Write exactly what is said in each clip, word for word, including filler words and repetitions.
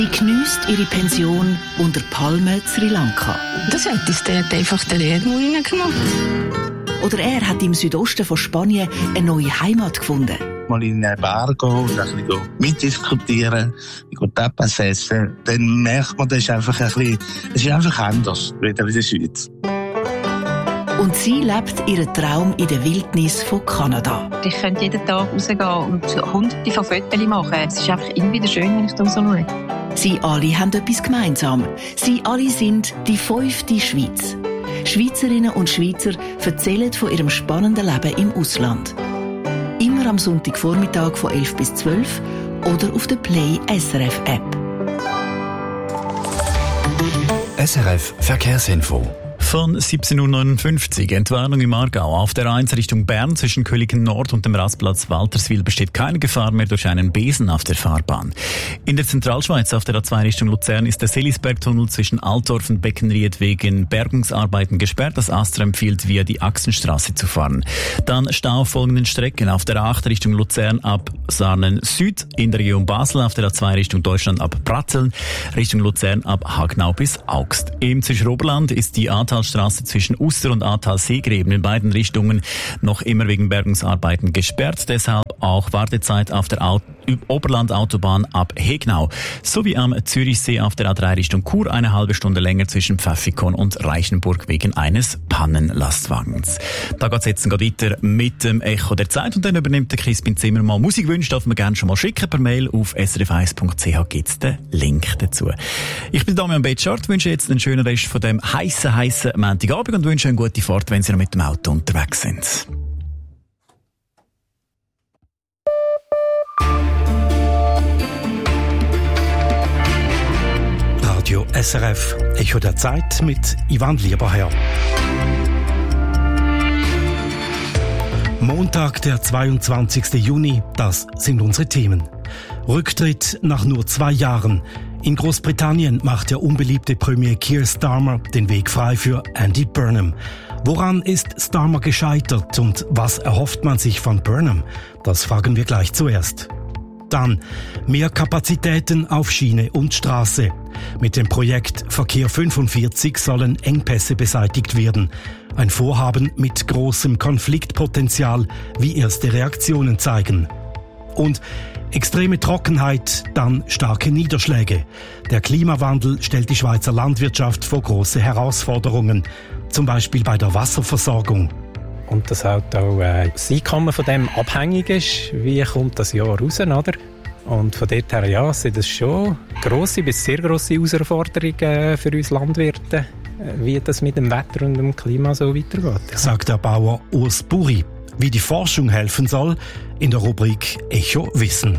Sie geniesst ihre Pension unter Palmen Sri Lanka. Das hat uns dort einfach den Leben reingenommen. Oder er hat im Südosten von Spanien eine neue Heimat gefunden. Mal in einen Bar gehen und ein bisschen mitdiskutieren, Tapas essen, dann merkt man, das ist einfach ein bisschen, es ist einfach anders, wieder in der Schweiz. Und sie lebt ihren Traum in der Wildnis von Kanada. Ich könnte jeden Tag rausgehen und hunderte von Fotos machen. Es ist einfach immer wieder schön, wenn ich da so schaue. Sie alle haben etwas gemeinsam. Sie alle sind die fünfte Schweiz. Schweizerinnen und Schweizer erzählen von ihrem spannenden Leben im Ausland. Immer am Sonntagvormittag von elf bis zwölf oder auf der Play S R F App. S R F Verkehrsinfo. Von siebzehn Uhr neunundfünfzig, Entwarnung im Aargau. Auf der A eins Richtung Bern zwischen Köliken Nord und dem Rastplatz Walterswil besteht keine Gefahr mehr durch einen Besen auf der Fahrbahn. In der Zentralschweiz auf der A zwei Richtung Luzern ist der Selisbergtunnel zwischen Altdorf und Beckenried wegen Bergungsarbeiten gesperrt. Das Astra empfiehlt, via die Achsenstraße zu fahren. Dann Stau auf folgenden Strecken. Auf der A acht Richtung Luzern ab Sarnen Süd, in der Region Basel auf der A zwei Richtung Deutschland ab Pratzeln, Richtung Luzern ab Hagnau bis Augst. Im Zwischeroberland ist die Ahrtal Straße zwischen Uster und Ahrtal-Seegräben in beiden Richtungen noch immer wegen Bergungsarbeiten gesperrt. Deshalb auch Wartezeit auf der Aut- Oberland-Autobahn ab Hegnau. Sowie am Zürichsee auf der A drei Richtung Chur eine halbe Stunde länger zwischen Pfäffikon und Reichenburg wegen eines Pannenlastwagens. Da geht es jetzt weiter mit dem Echo der Zeit und dann übernimmt der Crispin Zimmermann Musikwünsche, darf man gerne schon mal schicken per Mail. Auf s r f eins punkt c h gibt es den Link dazu. Ich bin Damian Betschart, wünsche jetzt einen schönen Rest von dem heissen, heissen Montagabend und wünsche eine gute Fahrt, wenn Sie noch mit dem Auto unterwegs sind. Radio S R F, Echo der Zeit mit Ivan Lieberherr. Montag, der zweiundzwanzigsten Juni, das sind unsere Themen. Rücktritt nach nur zwei Jahren. In Großbritannien macht der unbeliebte Premier Keir Starmer den Weg frei für Andy Burnham. Woran ist Starmer gescheitert und was erhofft man sich von Burnham? Das fragen wir gleich zuerst. Dann mehr Kapazitäten auf Schiene und Straße. Mit dem Projekt Verkehr fünfundvierzig sollen Engpässe beseitigt werden. Ein Vorhaben mit großem Konfliktpotenzial, wie erste Reaktionen zeigen. Und extreme Trockenheit, dann starke Niederschläge. Der Klimawandel stellt die Schweizer Landwirtschaft vor große Herausforderungen, zum Beispiel bei der Wasserversorgung. Und dass halt auch äh, das Einkommen von dem abhängig ist, wie kommt das Jahr raus, oder? Und von dort her, ja, sind das schon grosse bis sehr grosse Herausforderungen für uns Landwirte, äh, wie das mit dem Wetter und dem Klima so weitergeht. Ja. Sagt der Bauer Urs Buri. Wie die Forschung helfen soll, in der Rubrik Echo Wissen.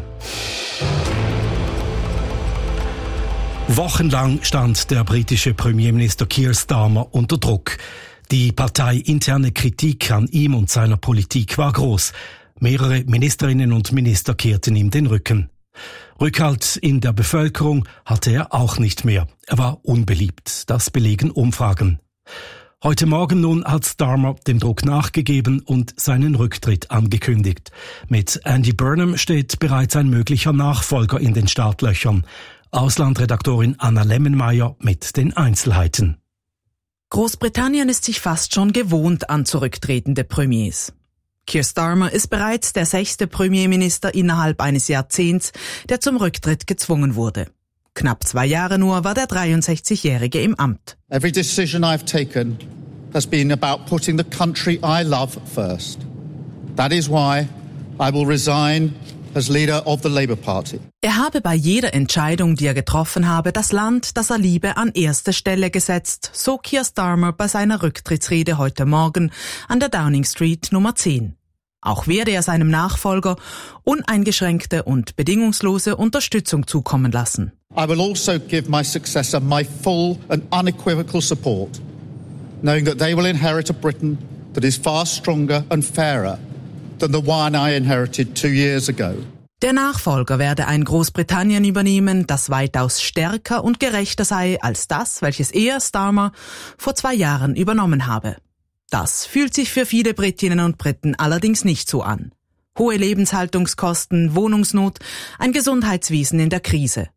Wochenlang stand der britische Premierminister Keir Starmer unter Druck. Die parteiinterne Kritik an ihm und seiner Politik war groß. Mehrere Ministerinnen und Minister kehrten ihm den Rücken. Rückhalt in der Bevölkerung hatte er auch nicht mehr. Er war unbeliebt. Das belegen Umfragen. Heute Morgen nun hat Starmer dem Druck nachgegeben und seinen Rücktritt angekündigt. Mit Andy Burnham steht bereits ein möglicher Nachfolger in den Startlöchern. Auslandredaktorin Anna Lemmenmeier mit den Einzelheiten. Großbritannien ist sich fast schon gewohnt an zurücktretende Premiers. Keir Starmer ist bereits der sechste Premierminister innerhalb eines Jahrzehnts, der zum Rücktritt gezwungen wurde. Knapp zwei Jahre nur war der dreiundsechzigjährige im Amt. Every decision I've taken has been about putting the country I love first. That is why I will resign as leader of the Labour Party. Er habe bei jeder Entscheidung, die er getroffen habe, das Land, das er liebe, an erste Stelle gesetzt, so Keir Starmer bei seiner Rücktrittsrede heute Morgen an der Downing Street Nummer zehn. Auch werde er seinem Nachfolger uneingeschränkte und bedingungslose Unterstützung zukommen lassen. I will also give my successor my full and unequivocal support, knowing that they will inherit a Britain that is far stronger and fairer than the one I inherited two years ago. Der Nachfolger werde ein Großbritannien übernehmen, das weitaus stärker und gerechter sei als das, welches er, Starmer, vor zwei Jahren übernommen habe. Das fühlt sich für viele Britinnen und Briten allerdings nicht so an. Hohe Lebenshaltungskosten, Wohnungsnot, ein Gesundheitswesen in der Krise.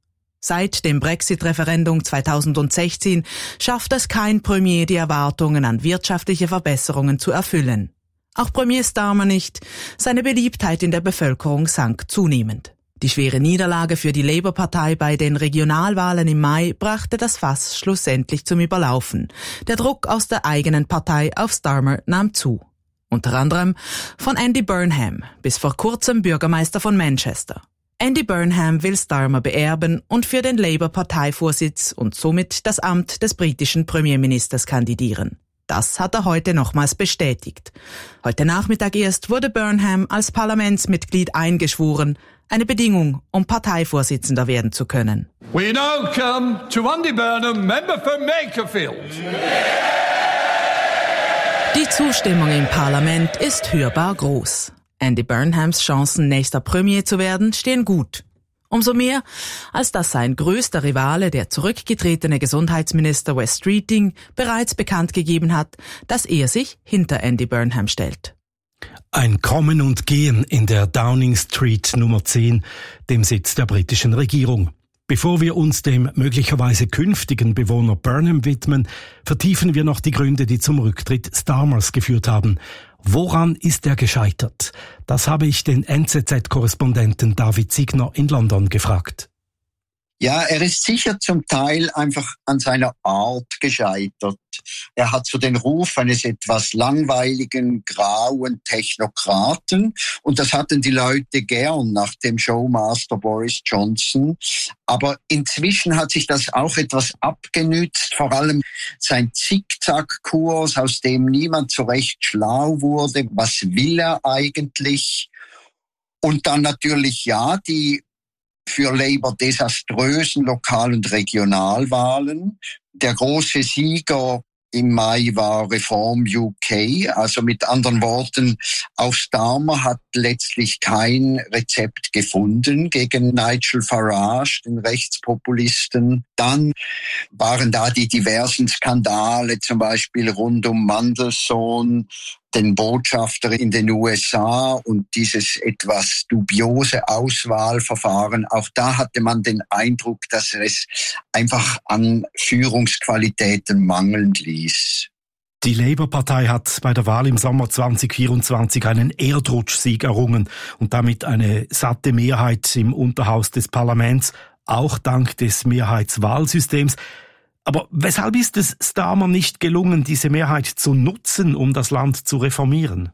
Seit dem Brexit-Referendum zweitausendsechzehn schafft es kein Premier, die Erwartungen an wirtschaftliche Verbesserungen zu erfüllen. Auch Premier Starmer nicht. Seine Beliebtheit in der Bevölkerung sank zunehmend. Die schwere Niederlage für die Labour-Partei bei den Regionalwahlen im Mai brachte das Fass schlussendlich zum Überlaufen. Der Druck aus der eigenen Partei auf Starmer nahm zu. Unter anderem von Andy Burnham, bis vor kurzem Bürgermeister von Manchester. Andy Burnham will Starmer beerben und für den Labour-Parteivorsitz und somit das Amt des britischen Premierministers kandidieren. Das hat er heute nochmals bestätigt. Heute Nachmittag erst wurde Burnham als Parlamentsmitglied eingeschworen, eine Bedingung, um Parteivorsitzender werden zu können. We now come to Andy Burnham, member for Makerfield. Die Zustimmung im Parlament ist hörbar groß. Andy Burnhams Chancen, nächster Premier zu werden, stehen gut. Umso mehr, als dass sein größter Rivale, der zurückgetretene Gesundheitsminister Wes Streeting, bereits bekannt gegeben hat, dass er sich hinter Andy Burnham stellt. Ein Kommen und Gehen in der Downing Street Nummer zehn, dem Sitz der britischen Regierung. Bevor wir uns dem möglicherweise künftigen Bewohner Burnham widmen, vertiefen wir noch die Gründe, die zum Rücktritt Starmers geführt haben. Woran ist er gescheitert? Das habe ich den N Z Z-Korrespondenten David Signer in London gefragt. Ja, er ist sicher zum Teil einfach an seiner Art gescheitert. Er hat so den Ruf eines etwas langweiligen, grauen Technokraten und das hatten die Leute gern nach dem Showmaster Boris Johnson. Aber inzwischen hat sich das auch etwas abgenützt, vor allem sein Zickzackkurs, aus dem niemand so recht schlau wurde. Was will er eigentlich? Und dann natürlich, ja, die für Labour desaströsen Lokal- und Regionalwahlen. Der große Sieger im Mai war Reform U K, also mit anderen Worten, auch Starmer hat letztlich kein Rezept gefunden gegen Nigel Farage, den Rechtspopulisten. Dann waren da die diversen Skandale, zum Beispiel rund um Mandelson, den Botschafter in den U S A und dieses etwas dubiose Auswahlverfahren. Auch da hatte man den Eindruck, dass es einfach an Führungsqualitäten mangeln ließ. Die Labour-Partei hat bei der Wahl im Sommer zweitausendvierundzwanzig einen Erdrutschsieg errungen und damit eine satte Mehrheit im Unterhaus des Parlaments, auch dank des Mehrheitswahlsystems. Aber weshalb ist es Starmer nicht gelungen, diese Mehrheit zu nutzen, um das Land zu reformieren?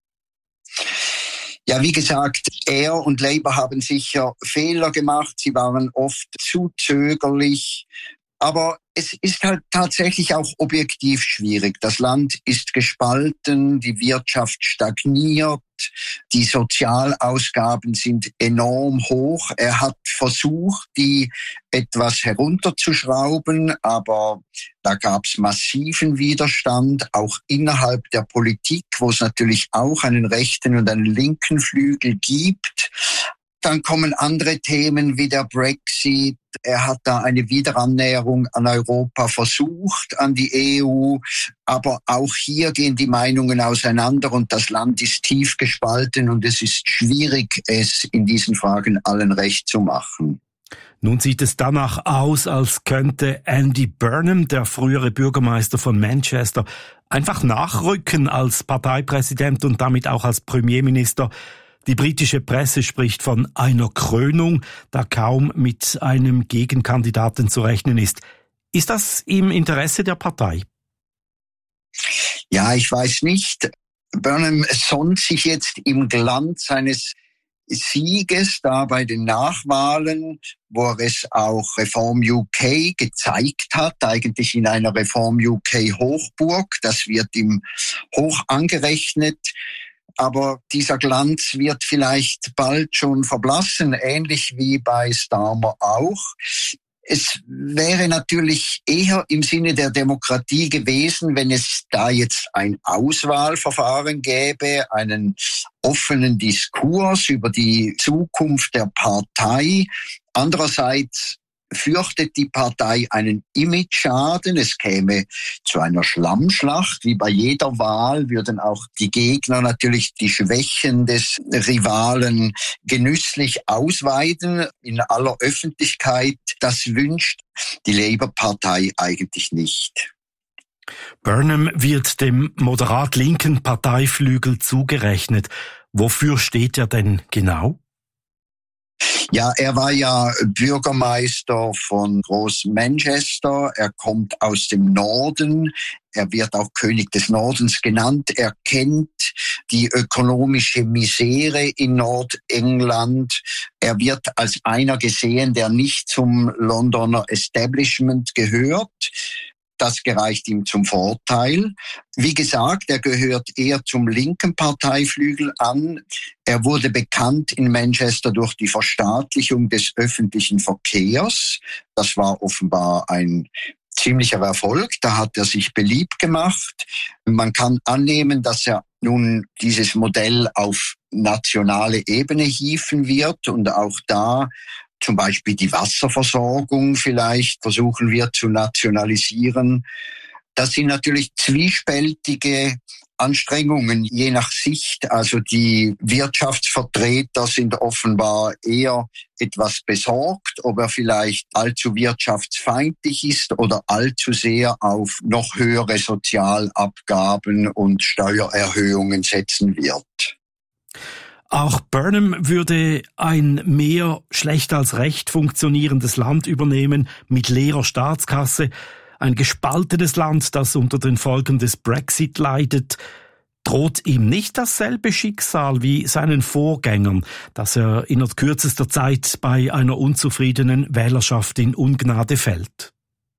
Ja, wie gesagt, er und Labour haben sicher Fehler gemacht. Sie waren oft zu zögerlich. Aber es ist halt tatsächlich auch objektiv schwierig. Das Land ist gespalten, die Wirtschaft stagniert, die Sozialausgaben sind enorm hoch. Er hat versucht, die etwas herunterzuschrauben, aber da gab es massiven Widerstand, auch innerhalb der Politik, wo es natürlich auch einen rechten und einen linken Flügel gibt. Dann kommen andere Themen wie der Brexit. Er hat da eine Wiederannäherung an Europa versucht, an die E U. Aber auch hier gehen die Meinungen auseinander und das Land ist tief gespalten und es ist schwierig, es in diesen Fragen allen recht zu machen. Nun sieht es danach aus, als könnte Andy Burnham, der frühere Bürgermeister von Manchester, einfach nachrücken als Parteipräsident und damit auch als Premierminister. Die britische Presse spricht von einer Krönung, da kaum mit einem Gegenkandidaten zu rechnen ist. Ist das im Interesse der Partei? Ja, ich weiß nicht. Burnham sonnt sich jetzt im Glanz seines Sieges da bei den Nachwahlen, wo er es auch Reform U K gezeigt hat, eigentlich in einer Reform U K Hochburg. Das wird ihm hoch angerechnet. Aber dieser Glanz wird vielleicht bald schon verblassen, ähnlich wie bei Starmer auch. Es wäre natürlich eher im Sinne der Demokratie gewesen, wenn es da jetzt ein Auswahlverfahren gäbe, einen offenen Diskurs über die Zukunft der Partei. Andererseits fürchtet die Partei einen Imageschaden. Es käme zu einer Schlammschlacht. Wie bei jeder Wahl würden auch die Gegner natürlich die Schwächen des Rivalen genüsslich ausweiten in aller Öffentlichkeit. Das wünscht die Labour-Partei eigentlich nicht. Burnham wird dem moderat-linken Parteiflügel zugerechnet. Wofür steht er denn genau? Ja, er war ja Bürgermeister von Groß-Manchester. Er kommt aus dem Norden. Er wird auch König des Nordens genannt. Er kennt die ökonomische Misere in Nordengland. Er wird als einer gesehen, der nicht zum Londoner Establishment gehört. Das gereicht ihm zum Vorteil. Wie gesagt, er gehört eher zum linken Parteiflügel an. Er wurde bekannt in Manchester durch die Verstaatlichung des öffentlichen Verkehrs. Das war offenbar ein ziemlicher Erfolg. Da hat er sich beliebt gemacht. Man kann annehmen, dass er nun dieses Modell auf nationale Ebene hieven wird und auch da zum Beispiel die Wasserversorgung vielleicht versuchen wir zu nationalisieren. Das sind natürlich zwiespältige Anstrengungen, je nach Sicht. Also die Wirtschaftsvertreter sind offenbar eher etwas besorgt, ob er vielleicht allzu wirtschaftsfeindlich ist oder allzu sehr auf noch höhere Sozialabgaben und Steuererhöhungen setzen wird. Auch Burnham würde ein mehr schlecht als recht funktionierendes Land übernehmen mit leerer Staatskasse, ein gespaltenes Land, das unter den Folgen des Brexit leidet. Droht ihm nicht dasselbe Schicksal wie seinen Vorgängern, dass er innerhalb kürzester Zeit bei einer unzufriedenen Wählerschaft in Ungnade fällt?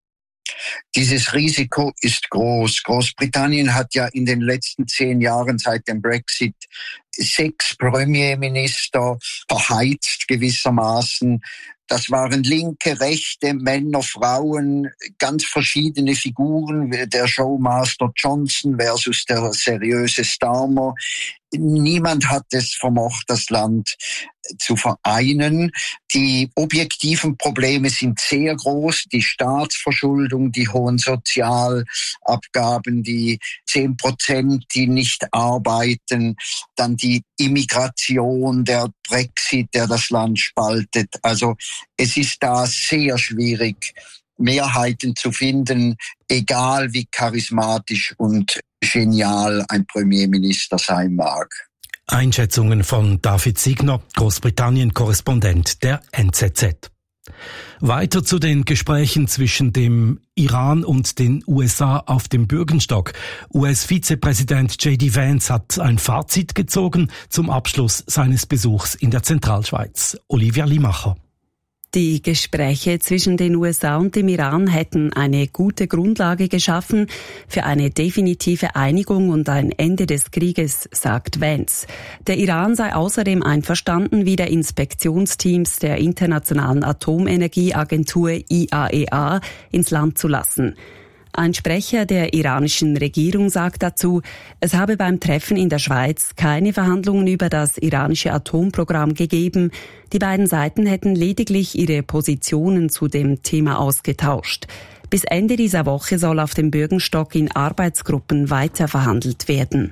Dieses Risiko ist groß. Großbritannien hat ja in den letzten zehn Jahren seit dem Brexit sechs Premierminister verheizt gewissermaßen. Das waren linke, rechte, Männer, Frauen, ganz verschiedene Figuren. Der Showmaster Johnson versus der seriöse Starmer. Niemand hat es vermocht, das Land zu vereinen. Die objektiven Probleme sind sehr groß. Die Staatsverschuldung, die hohen Sozialabgaben, die zehn Prozent, die nicht arbeiten, dann die Immigration, der Brexit, der das Land spaltet. Also es ist da sehr schwierig, Mehrheiten zu finden, egal wie charismatisch und genial ein Premierminister sein mag. Einschätzungen von David Signer, Großbritannien-Korrespondent der N Z Z. Weiter zu den Gesprächen zwischen dem Iran und den U S A auf dem Bürgenstock. U S-Vizepräsident J D Vance hat ein Fazit gezogen zum Abschluss seines Besuchs in der Zentralschweiz. Olivia Limacher. Die Gespräche zwischen den U S A und dem Iran hätten eine gute Grundlage geschaffen für eine definitive Einigung und ein Ende des Krieges, sagt Vance. Der Iran sei außerdem einverstanden, wieder Inspektionsteams der Internationalen Atomenergieagentur I A E A ins Land zu lassen. Ein Sprecher der iranischen Regierung sagt dazu, es habe beim Treffen in der Schweiz keine Verhandlungen über das iranische Atomprogramm gegeben. Die beiden Seiten hätten lediglich ihre Positionen zu dem Thema ausgetauscht. Bis Ende dieser Woche soll auf dem Bürgenstock in Arbeitsgruppen weiter verhandelt werden.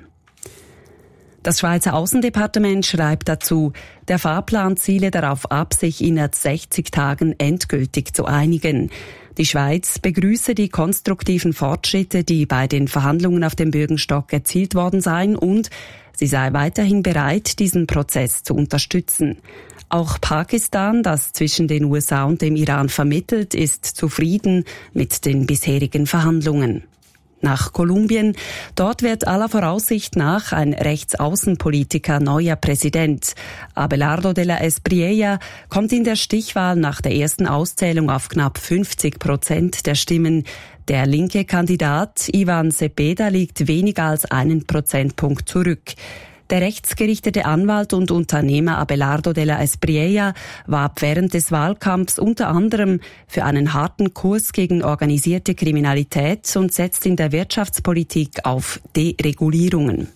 Das Schweizer Aussendepartement schreibt dazu, der Fahrplan ziele darauf ab, sich innerhalb sechzig Tagen endgültig zu einigen. Die Schweiz begrüße die konstruktiven Fortschritte, die bei den Verhandlungen auf dem Bürgenstock erzielt worden seien, und sie sei weiterhin bereit, diesen Prozess zu unterstützen. Auch Pakistan, das zwischen den U S A und dem Iran vermittelt, ist zufrieden mit den bisherigen Verhandlungen. Nach Kolumbien. Dort wird aller Voraussicht nach ein Rechtsaußenpolitiker neuer Präsident. Abelardo de la Espriella kommt in der Stichwahl nach der ersten Auszählung auf knapp fünfzig Prozent der Stimmen. Der linke Kandidat Ivan Cepeda liegt weniger als einen Prozentpunkt zurück. Der rechtsgerichtete Anwalt und Unternehmer Abelardo de la Espriella warb während des Wahlkampfs unter anderem für einen harten Kurs gegen organisierte Kriminalität und setzt in der Wirtschaftspolitik auf Deregulierungen.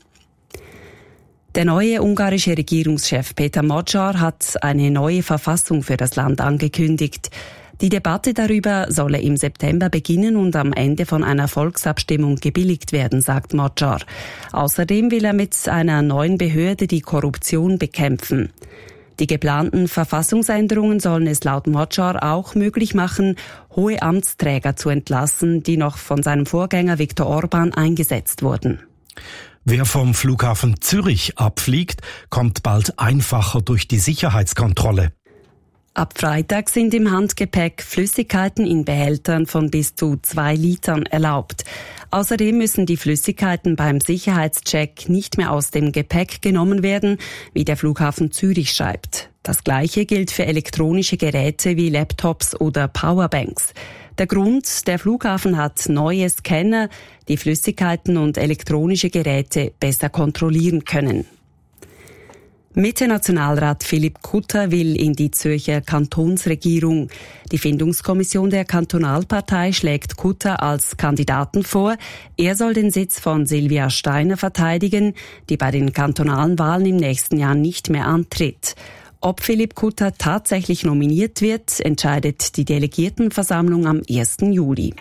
Der neue ungarische Regierungschef Peter Magyar hat eine neue Verfassung für das Land angekündigt. Die Debatte darüber solle im September beginnen und am Ende von einer Volksabstimmung gebilligt werden, sagt Modjar. Außerdem will er mit einer neuen Behörde die Korruption bekämpfen. Die geplanten Verfassungsänderungen sollen es laut Modjar auch möglich machen, hohe Amtsträger zu entlassen, die noch von seinem Vorgänger Viktor Orban eingesetzt wurden. Wer vom Flughafen Zürich abfliegt, kommt bald einfacher durch die Sicherheitskontrolle. Ab Freitag sind im Handgepäck Flüssigkeiten in Behältern von bis zu zwei Litern erlaubt. Außerdem müssen die Flüssigkeiten beim Sicherheitscheck nicht mehr aus dem Gepäck genommen werden, wie der Flughafen Zürich schreibt. Das Gleiche gilt für elektronische Geräte wie Laptops oder Powerbanks. Der Grund, der Flughafen hat neue Scanner, die Flüssigkeiten und elektronische Geräte besser kontrollieren können. Mitte-Nationalrat Philipp Kutter will in die Zürcher Kantonsregierung. Die Findungskommission der Kantonalpartei schlägt Kutter als Kandidaten vor. Er soll den Sitz von Silvia Steiner verteidigen, die bei den kantonalen Wahlen im nächsten Jahr nicht mehr antritt. Ob Philipp Kutter tatsächlich nominiert wird, entscheidet die Delegiertenversammlung am ersten Juli.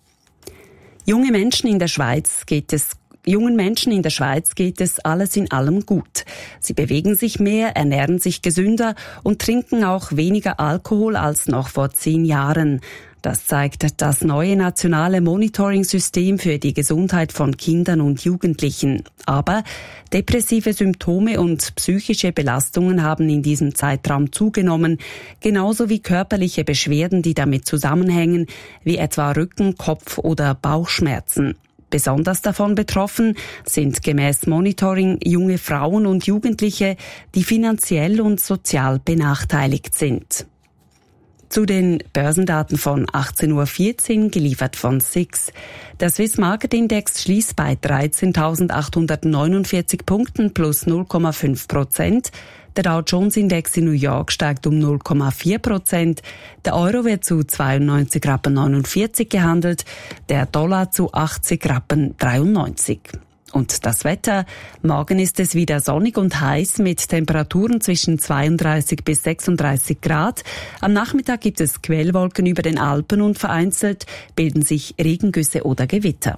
Junge Menschen in der Schweiz geht es Jungen Menschen in der Schweiz geht es alles in allem gut. Sie bewegen sich mehr, ernähren sich gesünder und trinken auch weniger Alkohol als noch vor zehn Jahren. Das zeigt das neue nationale Monitoring-System für die Gesundheit von Kindern und Jugendlichen. Aber depressive Symptome und psychische Belastungen haben in diesem Zeitraum zugenommen, genauso wie körperliche Beschwerden, die damit zusammenhängen, wie etwa Rücken-, Kopf- oder Bauchschmerzen. Besonders davon betroffen sind gemäß Monitoring junge Frauen und Jugendliche, die finanziell und sozial benachteiligt sind. Zu den Börsendaten von achtzehn Uhr vierzehn, geliefert von S I X. Der Swiss Market Index schließt bei dreizehntausendachthundertneunundvierzig Punkten plus null Komma fünf Prozent. Der Dow Jones Index in New York steigt um null Komma vier Prozent. Der Euro wird zu zweiundneunzig Rappen neunundvierzig gehandelt, der Dollar zu achtzig Rappen dreiundneunzig. Und das Wetter? Morgen ist es wieder sonnig und heiß mit Temperaturen zwischen zweiunddreißig bis sechsunddreißig Grad. Am Nachmittag gibt es Quellwolken über den Alpen und vereinzelt bilden sich Regengüsse oder Gewitter.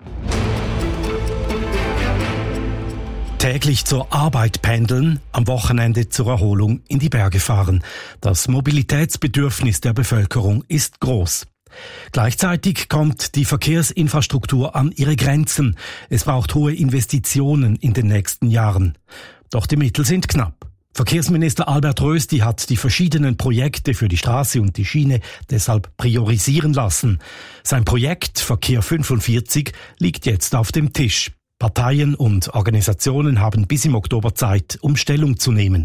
Täglich zur Arbeit pendeln, am Wochenende zur Erholung in die Berge fahren. Das Mobilitätsbedürfnis der Bevölkerung ist groß. Gleichzeitig kommt die Verkehrsinfrastruktur an ihre Grenzen. Es braucht hohe Investitionen in den nächsten Jahren. Doch die Mittel sind knapp. Verkehrsminister Albert Rösti hat die verschiedenen Projekte für die Straße und die Schiene deshalb priorisieren lassen. Sein Projekt Verkehr fünfundvierzig liegt jetzt auf dem Tisch. Parteien und Organisationen haben bis im Oktober Zeit, um Stellung zu nehmen.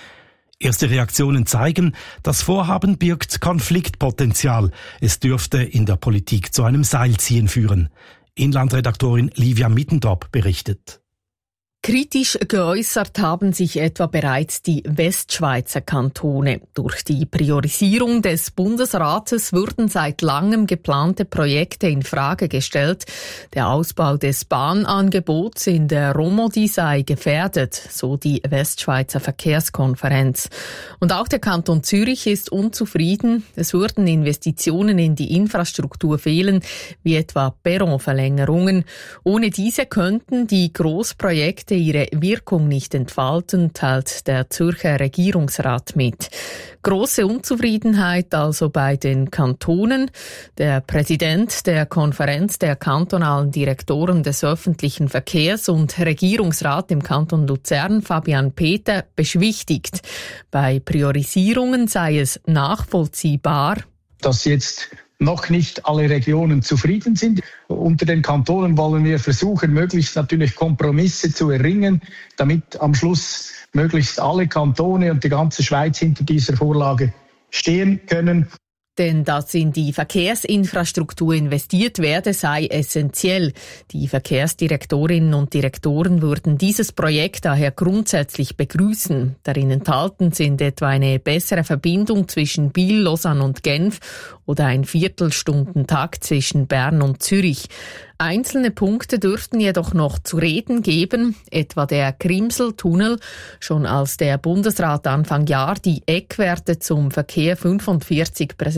Erste Reaktionen zeigen, das Vorhaben birgt Konfliktpotenzial. Es dürfte in der Politik zu einem Seilziehen führen. Inlandredaktorin Livia Mittendorp berichtet. Kritisch geäußert haben sich etwa bereits die Westschweizer Kantone. Durch die Priorisierung des Bundesrates würden seit langem geplante Projekte in Frage gestellt. Der Ausbau des Bahnangebots in der Romodi sei gefährdet, so die Westschweizer Verkehrskonferenz. Und auch der Kanton Zürich ist unzufrieden. Es würden Investitionen in die Infrastruktur fehlen, wie etwa Perronverlängerungen. Ohne diese könnten die Großprojekte ihre Wirkung nicht entfalten, teilt der Zürcher Regierungsrat mit. Große Unzufriedenheit also bei den Kantonen. Der Präsident der Konferenz der kantonalen Direktoren des öffentlichen Verkehrs und Regierungsrat im Kanton Luzern, Fabian Peter, beschwichtigt. Bei Priorisierungen sei es nachvollziehbar, dass jetzt noch nicht alle Regionen zufrieden sind. Unter den Kantonen wollen wir versuchen, möglichst natürlich Kompromisse zu erringen, damit am Schluss möglichst alle Kantone und die ganze Schweiz hinter dieser Vorlage stehen können. Denn dass in die Verkehrsinfrastruktur investiert werde, sei essentiell. Die Verkehrsdirektorinnen und Direktoren würden dieses Projekt daher grundsätzlich begrüßen. Darin enthalten sind etwa eine bessere Verbindung zwischen Biel, Lausanne und Genf oder ein Viertelstundentakt zwischen Bern und Zürich. Einzelne Punkte dürften jedoch noch zu reden geben, etwa der Grimseltunnel. Schon als der Bundesrat Anfang Jahr die Eckwerte zum Verkehr fünfundvierzig präsentiert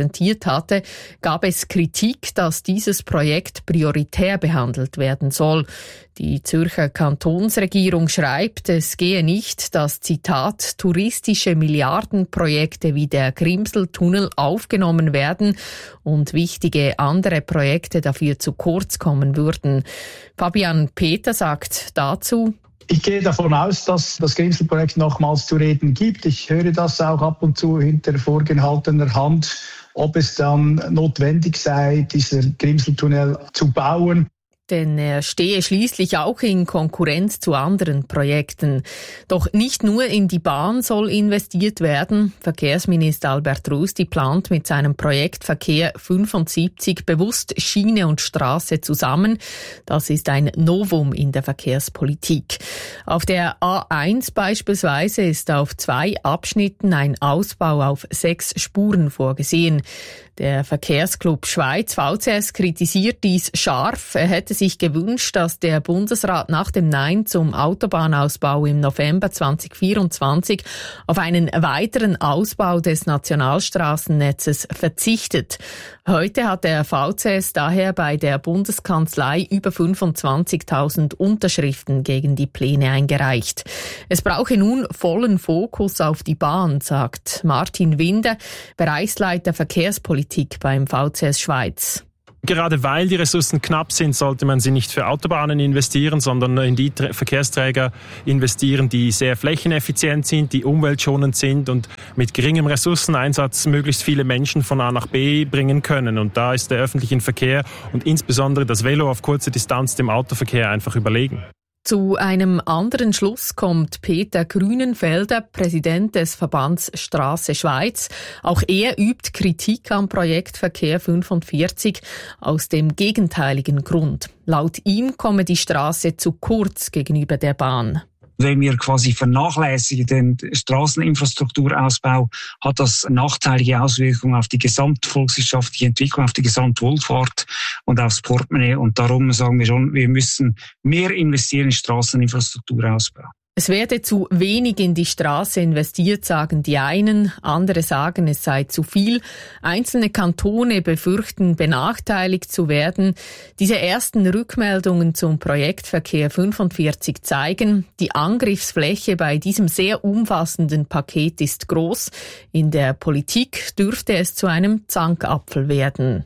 präsentiert hatte, gab es Kritik, dass dieses Projekt prioritär behandelt werden soll. Die Zürcher Kantonsregierung schreibt, es gehe nicht, dass, Zitat, touristische Milliardenprojekte wie der Grimseltunnel aufgenommen werden und wichtige andere Projekte dafür zu kurz kommen würden. Fabian Peter sagt dazu: Ich gehe davon aus, dass das Grimselprojekt nochmals zu reden gibt. Ich höre das auch ab und zu hinter vorgehaltener Hand, ob es dann notwendig sei, diesen Grimseltunnel zu bauen. Denn er stehe schließlich auch in Konkurrenz zu anderen Projekten. Doch nicht nur in die Bahn soll investiert werden. Verkehrsminister Albert Rusti plant mit seinem Projekt Verkehr fünfundsiebzig bewusst Schiene und Straße zusammen. Das ist ein Novum in der Verkehrspolitik. Auf der A eins beispielsweise ist auf zwei Abschnitten ein Ausbau auf sechs Spuren vorgesehen. Der Verkehrsclub Schweiz V C S kritisiert dies scharf. Er hätte sich gewünscht, dass der Bundesrat nach dem Nein zum Autobahnausbau im November zweitausendvierundzwanzig auf einen weiteren Ausbau des Nationalstraßennetzes verzichtet. Heute hat der V C S daher bei der Bundeskanzlei über fünfundzwanzigtausend Unterschriften gegen die Pläne eingereicht. Es brauche nun vollen Fokus auf die Bahn, sagt Martin Winder, Bereichsleiter Verkehrspolitik beim V C S Schweiz. Gerade weil die Ressourcen knapp sind, sollte man sie nicht für Autobahnen investieren, sondern in die Verkehrsträger investieren, die sehr flächeneffizient sind, die umweltschonend sind und mit geringem Ressourceneinsatz möglichst viele Menschen von A nach B bringen können. Und da ist der öffentliche Verkehr und insbesondere das Velo auf kurze Distanz dem Autoverkehr einfach überlegen. Zu einem anderen Schluss kommt Peter Grünenfelder, Präsident des Verbands Straße Schweiz. Auch er übt Kritik am Projekt Verkehr fünfundvierzig aus dem gegenteiligen Grund. Laut ihm komme die Straße zu kurz gegenüber der Bahn. Wenn wir quasi vernachlässigen den Straßeninfrastrukturausbau, hat das nachteilige Auswirkungen auf die gesamtvolkswirtschaftliche Entwicklung, auf die Gesamtwohlfahrt und aufs Portemonnaie. Und darum sagen wir schon, wir müssen mehr investieren in Straßeninfrastrukturausbau. Es werde zu wenig in die Straße investiert, sagen die einen, andere sagen, es sei zu viel. Einzelne Kantone befürchten, benachteiligt zu werden. Diese ersten Rückmeldungen zum Projekt Verkehr fünfundvierzig zeigen, die Angriffsfläche bei diesem sehr umfassenden Paket ist groß. In der Politik dürfte es zu einem Zankapfel werden.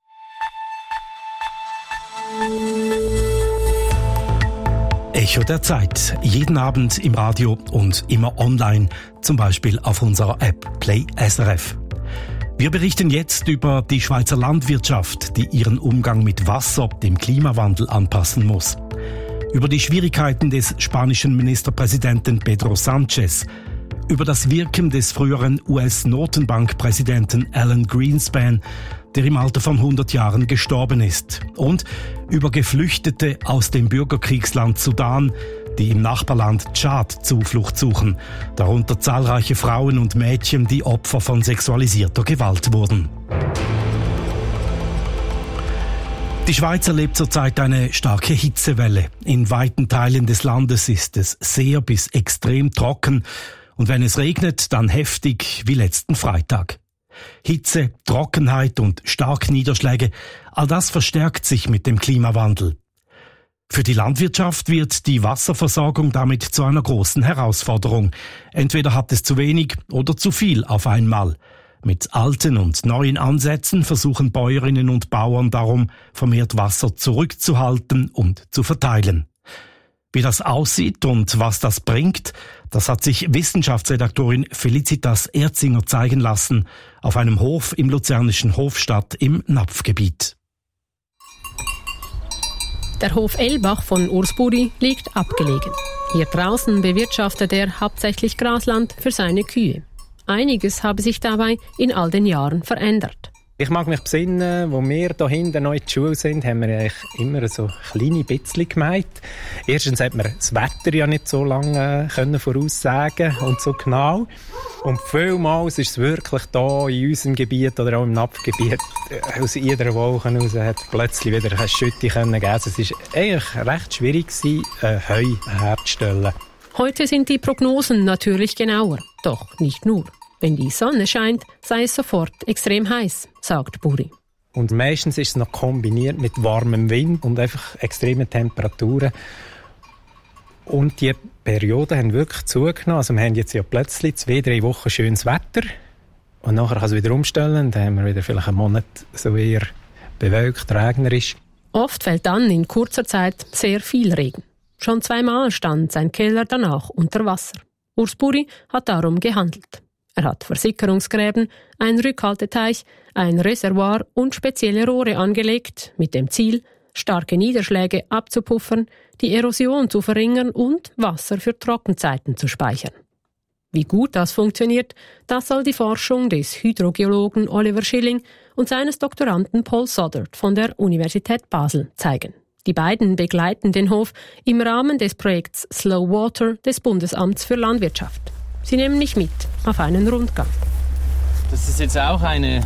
Echo der Zeit. Jeden Abend im Radio und immer online, zum Beispiel auf unserer App Play S R F. Wir berichten jetzt über die Schweizer Landwirtschaft, die ihren Umgang mit Wasser dem Klimawandel anpassen muss. Über die Schwierigkeiten des spanischen Ministerpräsidenten Pedro Sánchez. Über das Wirken des früheren U S-Notenbankpräsidenten Alan Greenspan, der im Alter von hundert Jahren gestorben ist. Und über Geflüchtete aus dem Bürgerkriegsland Sudan, die im Nachbarland Tschad Zuflucht suchen. Darunter zahlreiche Frauen und Mädchen, die Opfer von sexualisierter Gewalt wurden. Die Schweiz erlebt zurzeit eine starke Hitzewelle. In weiten Teilen des Landes ist es sehr bis extrem trocken. Und wenn es regnet, dann heftig wie letzten Freitag. Hitze, Trockenheit und Starkniederschläge, all das verstärkt sich mit dem Klimawandel. Für die Landwirtschaft wird die Wasserversorgung damit zu einer großen Herausforderung. Entweder hat es zu wenig oder zu viel auf einmal. Mit alten und neuen Ansätzen versuchen Bäuerinnen und Bauern darum, vermehrt Wasser zurückzuhalten und zu verteilen. Wie das aussieht und was das bringt, das hat sich Wissenschaftsredaktorin Felicitas Erzinger zeigen lassen auf einem Hof im luzernischen Hofstadt im Napfgebiet. Der Hof Elbach von Ursburi liegt abgelegen. Hier draußen bewirtschaftet er hauptsächlich Grasland für seine Kühe. Einiges habe sich dabei in all den Jahren verändert. Ich mag mich besinnen, wo wir hier hinten noch in der Schule sind, haben wir eigentlich immer so kleine bisschen gemeint. Erstens hat man das Wetter ja nicht so lange können voraussagen und so genau. Und vielmals ist es wirklich hier in unserem Gebiet oder auch im Napfgebiet aus jeder Wolke raus hat plötzlich wieder eine Schütte geben. Es war eigentlich recht schwierig, Heu herzustellen. Heute sind die Prognosen natürlich genauer, doch nicht nur. Wenn die Sonne scheint, sei es sofort extrem heiß, sagt Buri. Und meistens ist es noch kombiniert mit warmem Wind und einfach extremen Temperaturen. Und die Perioden haben wirklich zugenommen. Also wir haben jetzt ja plötzlich zwei, drei Wochen schönes Wetter. Und nachher kann es wieder umstellen. Dann haben wir wieder vielleicht einen Monat so eher bewölkt, regnerisch. Oft fällt dann in kurzer Zeit sehr viel Regen. Schon zweimal stand sein Keller danach unter Wasser. Urs Buri hat darum gehandelt. Er hat Versickerungsgräben, einen Rückhalteteich, ein Reservoir und spezielle Rohre angelegt, mit dem Ziel, starke Niederschläge abzupuffern, die Erosion zu verringern und Wasser für Trockenzeiten zu speichern. Wie gut das funktioniert, das soll die Forschung des Hydrogeologen Oliver Schilling und seines Doktoranden Paul Soddert von der Universität Basel zeigen. Die beiden begleiten den Hof im Rahmen des Projekts Slow Water des Bundesamts für Landwirtschaft. Sie nehmen mich mit auf einen Rundgang. Das ist jetzt auch eine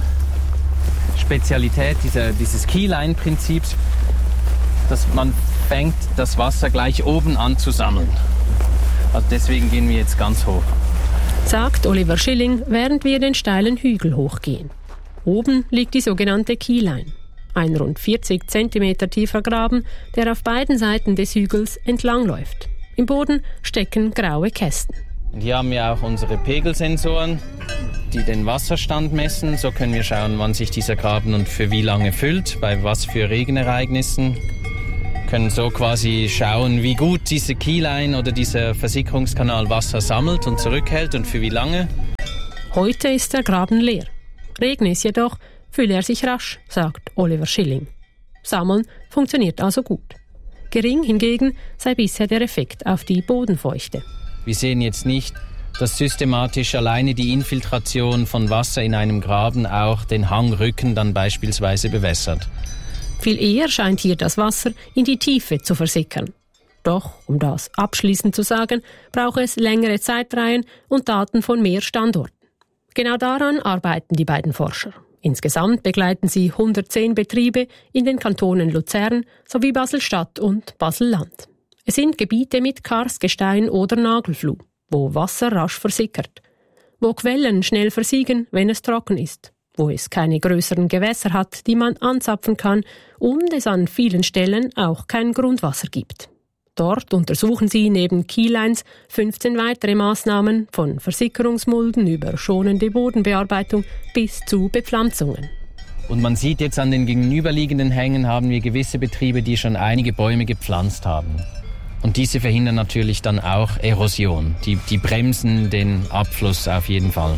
Spezialität dieser, dieses Keyline-Prinzips, dass man fängt, das Wasser gleich oben an zu sammeln. Also deswegen gehen wir jetzt ganz hoch. Sagt Oliver Schilling, während wir den steilen Hügel hochgehen. Oben liegt die sogenannte Keyline. Ein rund vierzig Zentimeter tiefer Graben, der auf beiden Seiten des Hügels entlangläuft. Im Boden stecken graue Kästen. Und hier haben wir auch unsere Pegelsensoren, die den Wasserstand messen. So können wir schauen, wann sich dieser Graben und für wie lange füllt, bei was für Regenereignissen. Wir können so quasi schauen, wie gut diese Keyline oder dieser Versickerungskanal Wasser sammelt und zurückhält und für wie lange. Heute ist der Graben leer. Regne es jedoch, fülle er sich rasch, sagt Oliver Schilling. Sammeln funktioniert also gut. Gering hingegen sei bisher der Effekt auf die Bodenfeuchte. Wir sehen jetzt nicht, dass systematisch alleine die Infiltration von Wasser in einem Graben auch den Hangrücken dann beispielsweise bewässert. Viel eher scheint hier das Wasser in die Tiefe zu versickern. Doch, um das abschließend zu sagen, braucht es längere Zeitreihen und Daten von mehr Standorten. Genau daran arbeiten die beiden Forscher. Insgesamt begleiten sie hundertzehn Betriebe in den Kantonen Luzern sowie Basel-Stadt und Basel-Land. Es sind Gebiete mit Karstgestein oder Nagelfluh, wo Wasser rasch versickert, wo Quellen schnell versiegen, wenn es trocken ist, wo es keine größeren Gewässer hat, die man anzapfen kann und es an vielen Stellen auch kein Grundwasser gibt. Dort untersuchen sie neben Keylines fünfzehn weitere Maßnahmen von Versickerungsmulden über schonende Bodenbearbeitung bis zu Bepflanzungen. Und man sieht jetzt an den gegenüberliegenden Hängen haben wir gewisse Betriebe, die schon einige Bäume gepflanzt haben. Und diese verhindern natürlich dann auch Erosion. Die, die bremsen den Abfluss auf jeden Fall.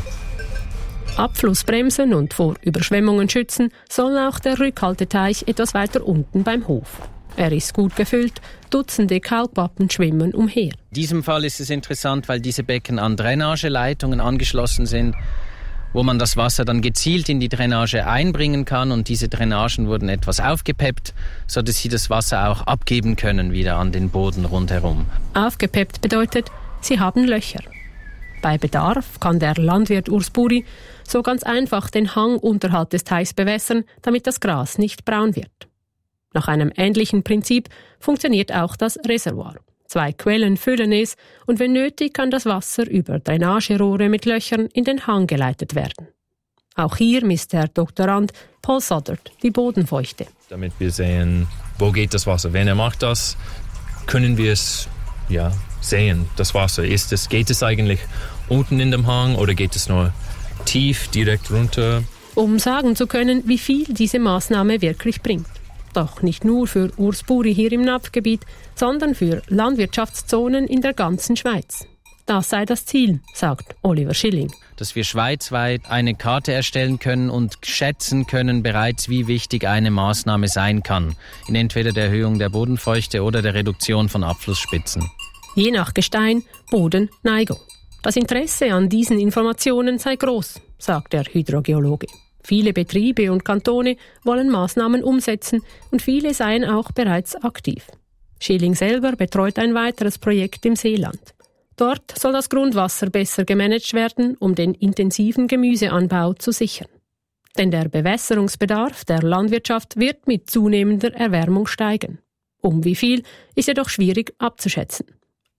Abfluss bremsen und vor Überschwemmungen schützen soll auch der Rückhalteteich etwas weiter unten beim Hof. Er ist gut gefüllt, Dutzende Kaulquappen schwimmen umher. In diesem Fall ist es interessant, weil diese Becken an Drainageleitungen angeschlossen sind, wo man das Wasser dann gezielt in die Drainage einbringen kann und diese Drainagen wurden etwas aufgepeppt, sodass sie das Wasser auch abgeben können wieder an den Boden rundherum. Aufgepeppt bedeutet, sie haben Löcher. Bei Bedarf kann der Landwirt Urs Buri so ganz einfach den Hang unterhalb des Teichs bewässern, damit das Gras nicht braun wird. Nach einem ähnlichen Prinzip funktioniert auch das Reservoir. Zwei Quellen füllen es und wenn nötig kann das Wasser über Drainagerohre mit Löchern in den Hang geleitet werden. Auch hier misst der Doktorand Paul Soddert die Bodenfeuchte. Damit wir sehen, wo geht das Wasser. Wenn er macht das, können wir es ja, sehen, das Wasser. Ist es, geht es eigentlich unten in dem Hang oder geht es nur tief direkt runter? Um sagen zu können, wie viel diese Maßnahme wirklich bringt. Doch nicht nur für Urs Buri hier im Napfgebiet, sondern für Landwirtschaftszonen in der ganzen Schweiz. Das sei das Ziel, sagt Oliver Schilling. Dass wir schweizweit eine Karte erstellen können und schätzen können bereits, wie wichtig eine Maßnahme sein kann. In entweder der Erhöhung der Bodenfeuchte oder der Reduktion von Abflussspitzen. Je nach Gestein, Boden, Neigung. Das Interesse an diesen Informationen sei groß, sagt der Hydrogeologe. Viele Betriebe und Kantone wollen Maßnahmen umsetzen und viele seien auch bereits aktiv. Schilling selber betreut ein weiteres Projekt im Seeland. Dort soll das Grundwasser besser gemanagt werden, um den intensiven Gemüseanbau zu sichern. Denn der Bewässerungsbedarf der Landwirtschaft wird mit zunehmender Erwärmung steigen. Um wie viel ist jedoch schwierig abzuschätzen.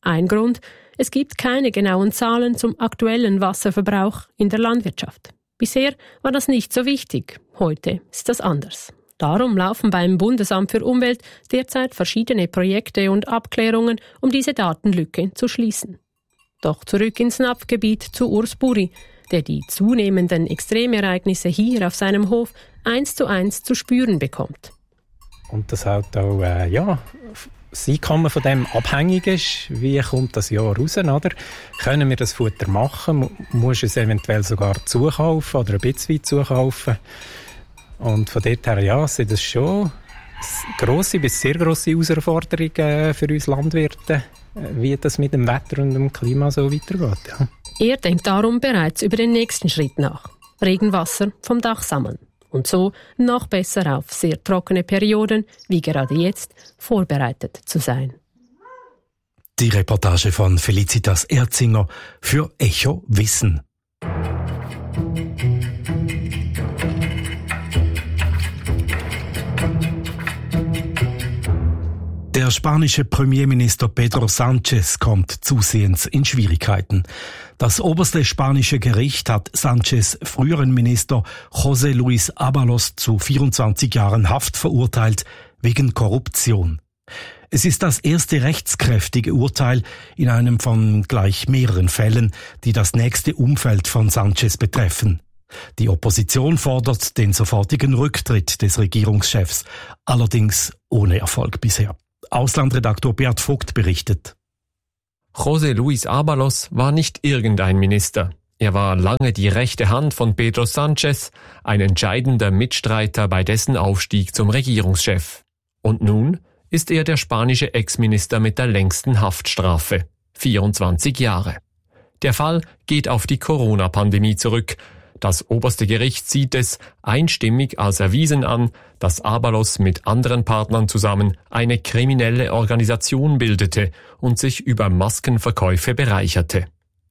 Ein Grund: Es gibt keine genauen Zahlen zum aktuellen Wasserverbrauch in der Landwirtschaft. Bisher war das nicht so wichtig, heute ist das anders. Darum laufen beim Bundesamt für Umwelt derzeit verschiedene Projekte und Abklärungen, um diese Datenlücke zu schließen. Doch zurück ins N A P-Gebiet zu Urs Buri, der die zunehmenden Extremereignisse hier auf seinem Hof eins zu eins zu spüren bekommt. Und das halt auch, äh, ja, das Einkommen von dem abhängig ist. Wie kommt das Jahr raus, oder? Können wir das Futter machen? Muss es eventuell sogar zukaufen oder ein bisschen zukaufen? Und von dort her, ja, sind das schon grosse bis sehr grosse Herausforderungen für uns Landwirte, wie das mit dem Wetter und dem Klima so weitergeht. Ja. Er denkt darum bereits über den nächsten Schritt nach. Regenwasser vom Dach sammeln. Und so noch besser auf sehr trockene Perioden, wie gerade jetzt, vorbereitet zu sein. Die Reportage von Felicitas Erzinger für Echo Wissen. Der spanische Premierminister Pedro Sánchez kommt zusehends in Schwierigkeiten. Das oberste spanische Gericht hat Sánchez früheren Minister José Luis Ábalos zu vierundzwanzig Jahren Haft verurteilt wegen Korruption. Es ist das erste rechtskräftige Urteil in einem von gleich mehreren Fällen, die das nächste Umfeld von Sánchez betreffen. Die Opposition fordert den sofortigen Rücktritt des Regierungschefs, allerdings ohne Erfolg bisher. Auslandredaktor Bert Vogt berichtet. José Luis Ábalos war nicht irgendein Minister. Er war lange die rechte Hand von Pedro Sánchez, ein entscheidender Mitstreiter bei dessen Aufstieg zum Regierungschef. Und nun ist er der spanische Ex-Minister mit der längsten Haftstrafe, vierundzwanzig Jahre. Der Fall geht auf die Corona-Pandemie zurück. Das oberste Gericht sieht es einstimmig als erwiesen an, dass Ábalos mit anderen Partnern zusammen eine kriminelle Organisation bildete und sich über Maskenverkäufe bereicherte.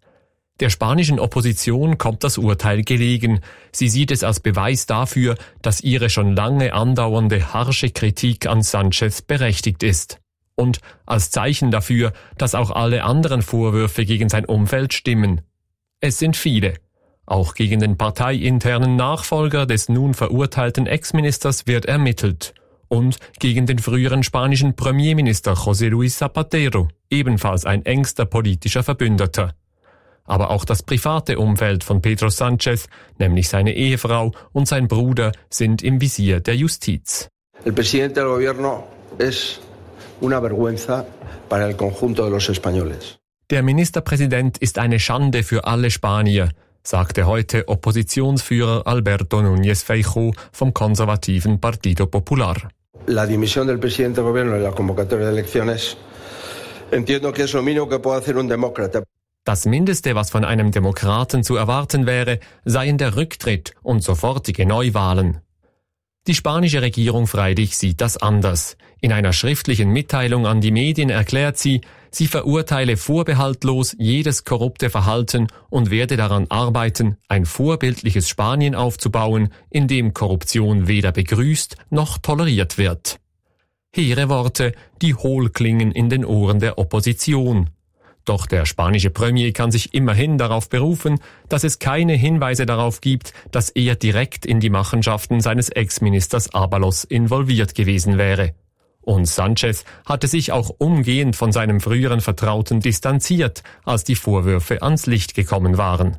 Der spanischen Opposition kommt das Urteil gelegen. Sie sieht es als Beweis dafür, dass ihre schon lange andauernde harsche Kritik an Sánchez berechtigt ist. Und als Zeichen dafür, dass auch alle anderen Vorwürfe gegen sein Umfeld stimmen. Es sind viele. Auch gegen den parteiinternen Nachfolger des nun verurteilten Ex-Ministers wird ermittelt. Und gegen den früheren spanischen Premierminister José Luis Zapatero, ebenfalls ein engster politischer Verbündeter. Aber auch das private Umfeld von Pedro Sánchez, nämlich seine Ehefrau und sein Bruder, sind im Visier der Justiz. El presidente del gobierno es una vergüenza para el conjunto de los españoles. Der Ministerpräsident ist eine Schande für alle Spanier, sagte heute Oppositionsführer Alberto Núñez Feijóo vom konservativen Partido Popular. La dimisión del presidente del gobierno en la convocatoria de elecciones entiendo que es lo mínimo que puede hacer un demócrata. Das Mindeste, was von einem Demokraten zu erwarten wäre, seien der Rücktritt und sofortige Neuwahlen. Die spanische Regierung freilich sieht das anders. In einer schriftlichen Mitteilung an die Medien erklärt sie, sie verurteile vorbehaltlos jedes korrupte Verhalten und werde daran arbeiten, ein vorbildliches Spanien aufzubauen, in dem Korruption weder begrüßt noch toleriert wird. Hehre Worte, die hohl klingen in den Ohren der Opposition. Doch der spanische Premier kann sich immerhin darauf berufen, dass es keine Hinweise darauf gibt, dass er direkt in die Machenschaften seines Ex-Ministers Ábalos involviert gewesen wäre. Und Sánchez hatte sich auch umgehend von seinem früheren Vertrauten distanziert, als die Vorwürfe ans Licht gekommen waren.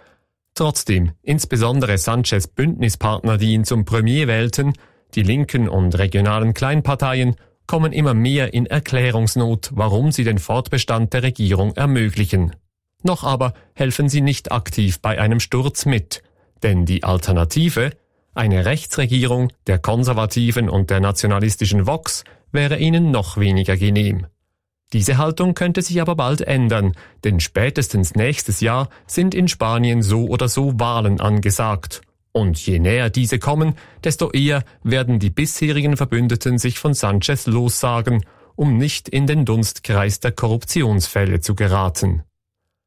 Trotzdem, insbesondere Sánchez Bündnispartner, die ihn zum Premier wählten, die linken und regionalen Kleinparteien, kommen immer mehr in Erklärungsnot, warum sie den Fortbestand der Regierung ermöglichen. Noch aber helfen sie nicht aktiv bei einem Sturz mit, denn die Alternative, eine Rechtsregierung der Konservativen und der nationalistischen Vox, wäre ihnen noch weniger genehm. Diese Haltung könnte sich aber bald ändern, denn spätestens nächstes Jahr sind in Spanien so oder so Wahlen angesagt. Und je näher diese kommen, desto eher werden die bisherigen Verbündeten sich von Sánchez lossagen, um nicht in den Dunstkreis der Korruptionsfälle zu geraten.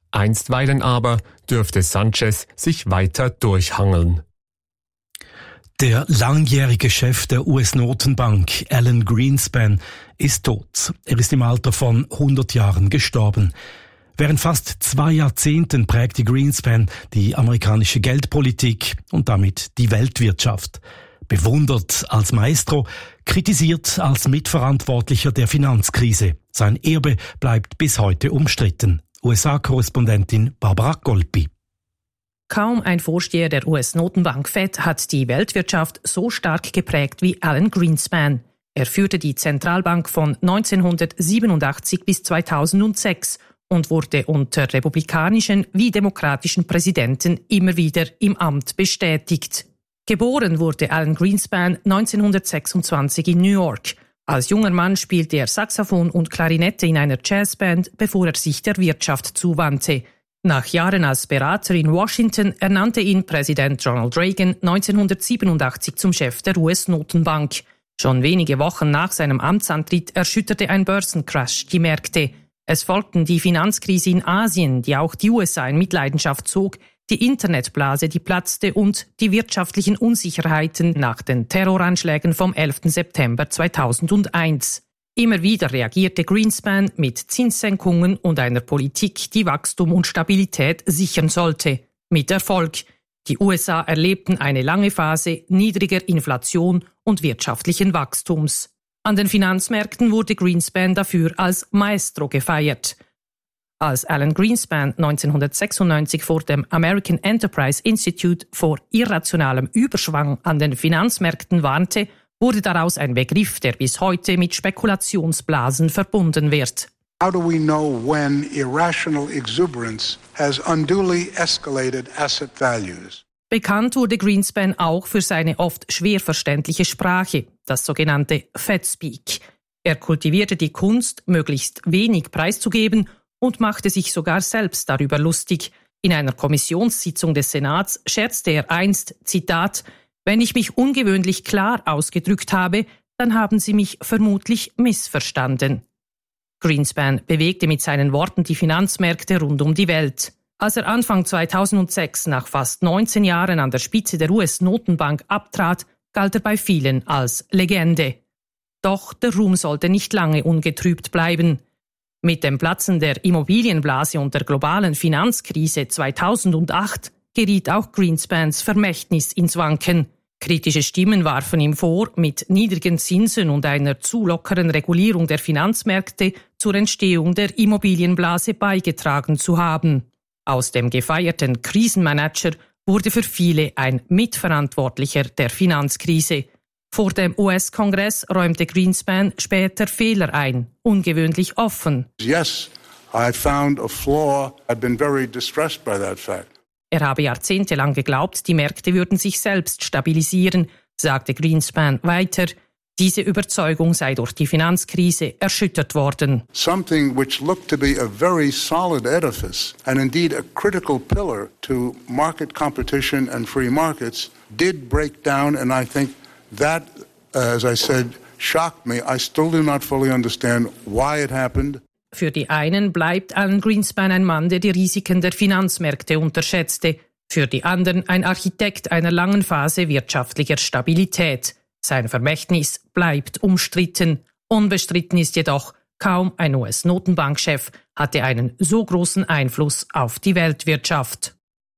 Einstweilen aber dürfte Sánchez sich weiter durchhangeln. Der langjährige Chef der U S-Notenbank, Alan Greenspan, ist tot. Er ist im Alter von hundert Jahren gestorben. Während fast zwei Jahrzehnten prägte Greenspan die amerikanische Geldpolitik und damit die Weltwirtschaft. Bewundert als Maestro, kritisiert als Mitverantwortlicher der Finanzkrise. Sein Erbe bleibt bis heute umstritten. U S A-Korrespondentin Barbara Golpi. Kaum ein Vorsteher der U S-Notenbank Fed hat die Weltwirtschaft so stark geprägt wie Alan Greenspan. Er führte die Zentralbank von neunzehnhundertsiebenundachtzig bis zweitausendsechs und wurde unter republikanischen wie demokratischen Präsidenten immer wieder im Amt bestätigt. Geboren wurde Alan Greenspan neunzehnhundertsechsundzwanzig in New York. Als junger Mann spielte er Saxophon und Klarinette in einer Jazzband, bevor er sich der Wirtschaft zuwandte. Nach Jahren als Berater in Washington ernannte ihn Präsident Ronald Reagan neunzehnhundertsiebenundachtzig zum Chef der U S-Notenbank. Schon wenige Wochen nach seinem Amtsantritt erschütterte ein Börsencrash die Märkte. Es folgten die Finanzkrise in Asien, die auch die U S A in Mitleidenschaft zog, die Internetblase, die platzte und die wirtschaftlichen Unsicherheiten nach den Terroranschlägen vom elften September zweitausendeins. Immer wieder reagierte Greenspan mit Zinssenkungen und einer Politik, die Wachstum und Stabilität sichern sollte. Mit Erfolg. Die U S A erlebten eine lange Phase niedriger Inflation und wirtschaftlichen Wachstums. An den Finanzmärkten wurde Greenspan dafür als Maestro gefeiert. Als Alan Greenspan neunzehnhundertsechsundneunzig vor dem American Enterprise Institute vor irrationalem Überschwang an den Finanzmärkten warnte, wurde daraus ein Begriff, der bis heute mit Spekulationsblasen verbunden wird. How do we know when irrational exuberance has unduly escalated asset values? Bekannt wurde Greenspan auch für seine oft schwer verständliche Sprache, das sogenannte Fed-Speak. Er kultivierte die Kunst, möglichst wenig preiszugeben und machte sich sogar selbst darüber lustig. In einer Kommissionssitzung des Senats scherzte er einst, Zitat, »Wenn ich mich ungewöhnlich klar ausgedrückt habe, dann haben Sie mich vermutlich missverstanden.« Greenspan bewegte mit seinen Worten die Finanzmärkte rund um die Welt. Als er Anfang zweitausendsechs nach fast neunzehn Jahren an der Spitze der U S-Notenbank abtrat, galt er bei vielen als Legende. Doch der Ruhm sollte nicht lange ungetrübt bleiben. Mit dem Platzen der Immobilienblase und der globalen Finanzkrise zweitausendacht geriet auch Greenspans Vermächtnis ins Wanken. Kritische Stimmen warfen ihm vor, mit niedrigen Zinsen und einer zu lockeren Regulierung der Finanzmärkte zur Entstehung der Immobilienblase beigetragen zu haben. Aus dem gefeierten Krisenmanager wurde für viele ein Mitverantwortlicher der Finanzkrise. Vor dem U S-Kongress räumte Greenspan später Fehler ein, ungewöhnlich offen. Yes, I found a flaw. I've been very distressed by that fact. Er habe jahrzehntelang geglaubt, die Märkte würden sich selbst stabilisieren, sagte Greenspan weiter. Diese Überzeugung sei durch die Finanzkrise erschüttert worden. Something which looked to be a very solid edifice and indeed a critical pillar to market competition and free markets did break down, and I think that, as I said, shocked me. I still do not fully understand why it happened. Für die einen bleibt Alan Greenspan ein Mann, der die Risiken der Finanzmärkte unterschätzte. Für die anderen ein Architekt einer langen Phase wirtschaftlicher Stabilität. Sein Vermächtnis bleibt umstritten. Unbestritten ist jedoch, kaum ein U S-Notenbankchef hatte einen so großen Einfluss auf die Weltwirtschaft.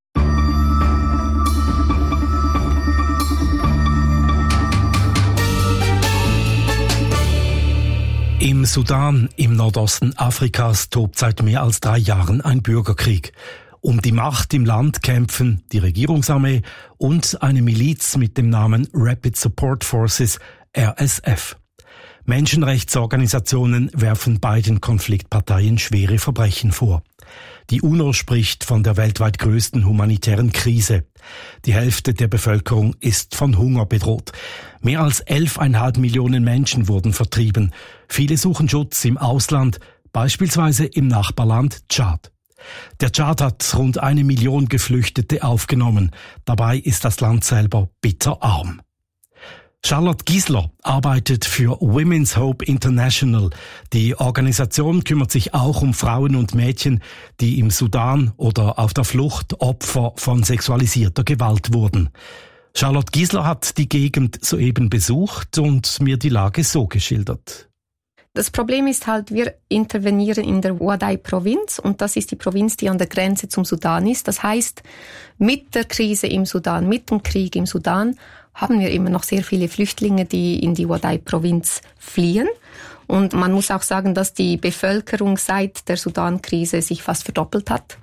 Im Sudan, im Nordosten Afrikas, tobt seit mehr als drei Jahren ein Bürgerkrieg. Um die Macht im Land kämpfen die Regierungsarmee und eine Miliz mit dem Namen Rapid Support Forces, R S F. Menschenrechtsorganisationen werfen beiden Konfliktparteien schwere Verbrechen vor. Die UNO spricht von der weltweit größten humanitären Krise. Die Hälfte der Bevölkerung ist von Hunger bedroht. Mehr als elfeinhalb Millionen Menschen wurden vertrieben. Viele suchen Schutz im Ausland, beispielsweise im Nachbarland Tschad. Der Tschad hat rund eine Million Geflüchtete aufgenommen. Dabei ist das Land selber bitterarm. Charlotte Giesler arbeitet für Women's Hope International. Die Organisation kümmert sich auch um Frauen und Mädchen, die im Sudan oder auf der Flucht Opfer von sexualisierter Gewalt wurden. Charlotte Giesler hat die Gegend soeben besucht und mir die Lage so geschildert. Das Problem ist halt, wir intervenieren in der Ouaddaï-Provinz und das ist die Provinz, die an der Grenze zum Sudan ist. Das heißt, mit der Krise im Sudan, mit dem Krieg im Sudan, haben wir immer noch sehr viele Flüchtlinge, die in die Ouaddaï-Provinz fliehen. Und man muss auch sagen, dass die Bevölkerung seit der Sudan-Krise sich fast verdoppelt hat.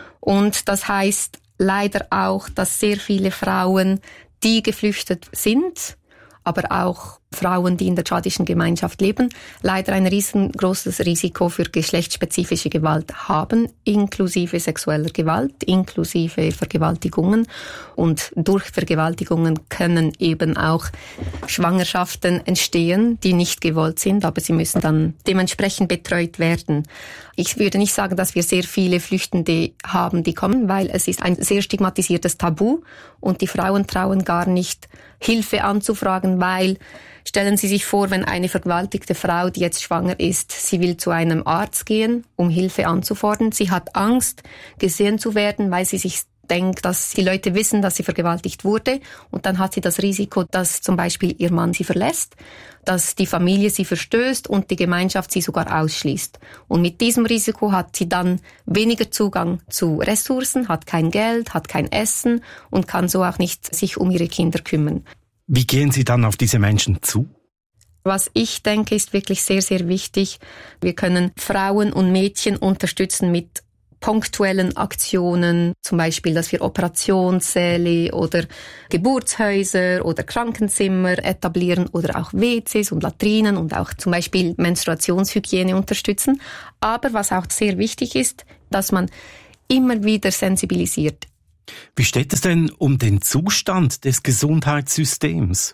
Und das heißt leider auch, dass sehr viele Frauen, die geflüchtet sind, aber auch Frauen, die in der tschadischen Gemeinschaft leben, leider ein riesengroßes Risiko für geschlechtsspezifische Gewalt haben, inklusive sexueller Gewalt, inklusive Vergewaltigungen. Und durch Vergewaltigungen können eben auch Schwangerschaften entstehen, die nicht gewollt sind, aber sie müssen dann dementsprechend betreut werden. Ich würde nicht sagen, dass wir sehr viele Flüchtende haben, die kommen, weil es ist ein sehr stigmatisiertes Tabu und die Frauen trauen gar nicht, Hilfe anzufragen, weil stellen Sie sich vor, wenn eine vergewaltigte Frau, die jetzt schwanger ist, sie will zu einem Arzt gehen, um Hilfe anzufordern. Sie hat Angst, gesehen zu werden, weil sie sich denkt, dass die Leute wissen, dass sie vergewaltigt wurde. Und dann hat sie das Risiko, dass zum Beispiel ihr Mann sie verlässt, dass die Familie sie verstößt und die Gemeinschaft sie sogar ausschließt. Und mit diesem Risiko hat sie dann weniger Zugang zu Ressourcen, hat kein Geld, hat kein Essen und kann so auch nicht sich um ihre Kinder kümmern. Wie gehen Sie dann auf diese Menschen zu? Was ich denke, ist wirklich sehr, sehr wichtig. Wir können Frauen und Mädchen unterstützen mit punktuellen Aktionen, zum Beispiel, dass wir Operationssäle oder Geburtshäuser oder Krankenzimmer etablieren oder auch W Cs und Latrinen und auch zum Beispiel Menstruationshygiene unterstützen. Aber was auch sehr wichtig ist, dass man immer wieder sensibilisiert. Wie steht es denn um den Zustand des Gesundheitssystems?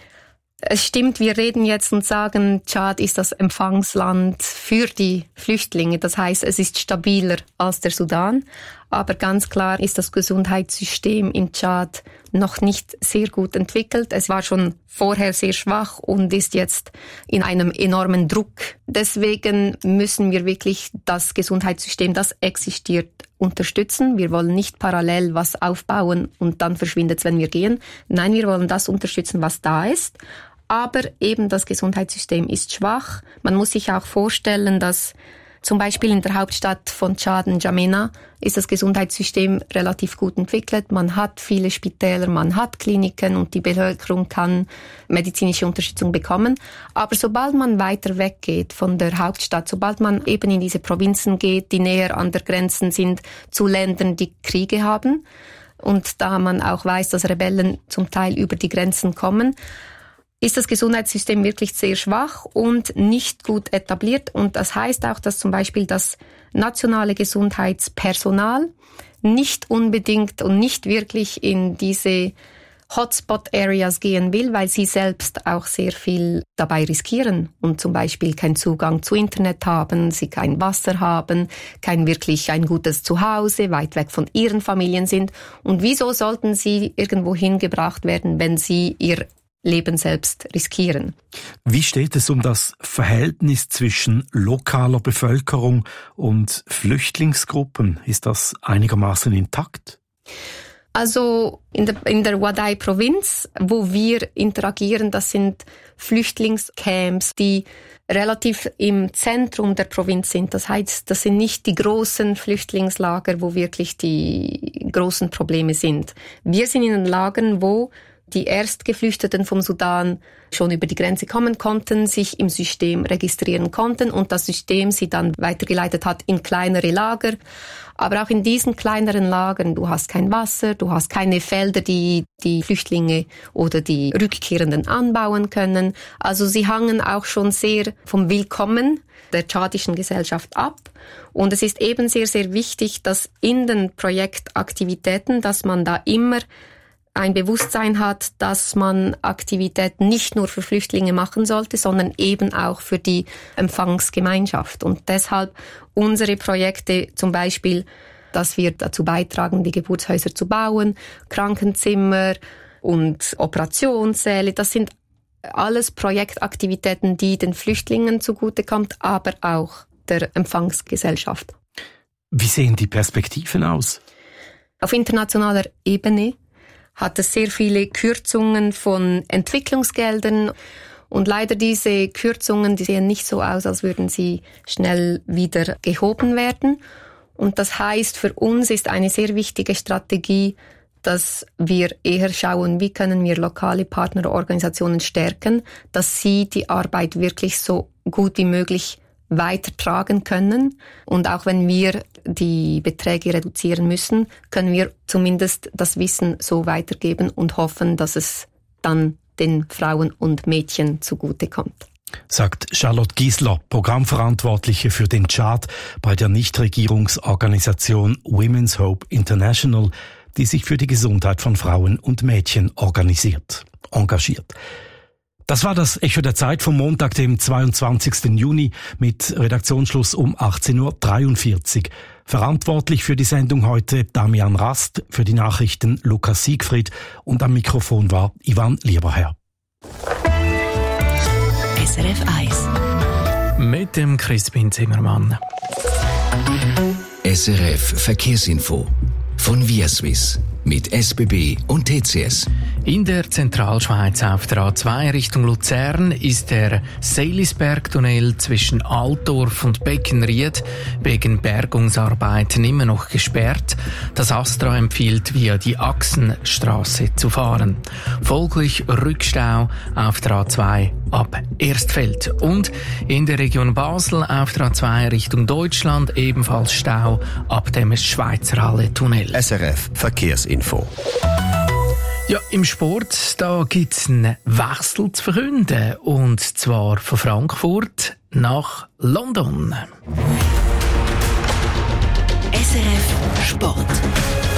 Es stimmt, wir reden jetzt und sagen, Tschad ist das Empfangsland für die Flüchtlinge. Das heißt, es ist stabiler als der Sudan. Aber ganz klar ist das Gesundheitssystem in Tschad noch nicht sehr gut entwickelt. Es war schon vorher sehr schwach und ist jetzt in einem enormen Druck. Deswegen müssen wir wirklich das Gesundheitssystem, das existiert, unterstützen. Wir wollen nicht parallel was aufbauen und dann verschwindet es, wenn wir gehen. Nein, wir wollen das unterstützen, was da ist. Aber eben das Gesundheitssystem ist schwach. Man muss sich auch vorstellen, dass zum Beispiel in der Hauptstadt von Tschad, N'Djamena, ist das Gesundheitssystem relativ gut entwickelt. Man hat viele Spitäler, man hat Kliniken und die Bevölkerung kann medizinische Unterstützung bekommen. Aber sobald man weiter weggeht von der Hauptstadt, sobald man eben in diese Provinzen geht, die näher an der Grenze sind zu Ländern, die Kriege haben, und da man auch weiß, dass Rebellen zum Teil über die Grenzen kommen, ist das Gesundheitssystem wirklich sehr schwach und nicht gut etabliert. Und das heißt auch, dass zum Beispiel das nationale Gesundheitspersonal nicht unbedingt und nicht wirklich in diese Hotspot-Areas gehen will, weil sie selbst auch sehr viel dabei riskieren und zum Beispiel keinen Zugang zu Internet haben, sie kein Wasser haben, kein wirklich ein gutes Zuhause, weit weg von ihren Familien sind. Und wieso sollten sie irgendwo hingebracht werden, wenn sie ihr Leben selbst riskieren? Wie steht es um das Verhältnis zwischen lokaler Bevölkerung und Flüchtlingsgruppen? Ist das einigermaßen intakt? Also in der, in der Ouaddaï-Provinz, wo wir interagieren, das sind Flüchtlingscamps, die relativ im Zentrum der Provinz sind. Das heißt, das sind nicht die großen Flüchtlingslager, wo wirklich die großen Probleme sind. Wir sind in den Lagern, wo die Erstgeflüchteten vom Sudan schon über die Grenze kommen konnten, sich im System registrieren konnten und das System sie dann weitergeleitet hat in kleinere Lager. Aber auch in diesen kleineren Lagern, du hast kein Wasser, du hast keine Felder, die die Flüchtlinge oder die Rückkehrenden anbauen können. Also sie hangen auch schon sehr vom Willkommen der tschadischen Gesellschaft ab. Und es ist eben sehr, sehr wichtig, dass in den Projektaktivitäten, dass man da immer ein Bewusstsein hat, dass man Aktivitäten nicht nur für Flüchtlinge machen sollte, sondern eben auch für die Empfangsgemeinschaft. Und deshalb unsere Projekte zum Beispiel, dass wir dazu beitragen, die Geburtshäuser zu bauen, Krankenzimmer und Operationssäle, das sind alles Projektaktivitäten, die den Flüchtlingen zugutekommt, aber auch der Empfangsgesellschaft. Wie sehen die Perspektiven aus? Auf internationaler Ebene hat es sehr viele Kürzungen von Entwicklungsgeldern. Und leider diese Kürzungen, die sehen nicht so aus, als würden sie schnell wieder gehoben werden. Und das heißt, für uns ist eine sehr wichtige Strategie, dass wir eher schauen, wie können wir lokale Partnerorganisationen stärken, dass sie die Arbeit wirklich so gut wie möglich weitertragen können. Und auch wenn wir die Beträge reduzieren müssen, können wir zumindest das Wissen so weitergeben und hoffen, dass es dann den Frauen und Mädchen zugutekommt. Sagt Charlotte Giesler, Programmverantwortliche für den Tschad bei der Nichtregierungsorganisation Women's Hope International, die sich für die Gesundheit von Frauen und Mädchen organisiert, engagiert. Das war das Echo der Zeit vom Montag, dem zweiundzwanzigsten Juni, mit Redaktionsschluss um achtzehn Uhr dreiundvierzig. Verantwortlich für die Sendung heute Damian Rast, für die Nachrichten Lukas Siegfried und am Mikrofon war Ivan Lieberherr. S R F eins. Mit dem Crispin Zimmermann. S R F Verkehrsinfo von ViaSwiss mit S B B und T C S. In der Zentralschweiz auf der A zwei Richtung Luzern ist der Seilisbergtunnel zwischen Altdorf und Beckenried wegen Bergungsarbeiten immer noch gesperrt. Das Astra empfiehlt, via die Achsenstraße zu fahren. Folglich Rückstau auf der A zwei ab Erstfeld. Und in der Region Basel auf der A zwei Richtung Deutschland ebenfalls Stau ab dem Schweizerhalle-Tunnel. S R F Verkehrsinfo. Ja, im Sport, da gibt's einen Wechsel zu verkünden. Und zwar von Frankfurt nach London. S R F Sport.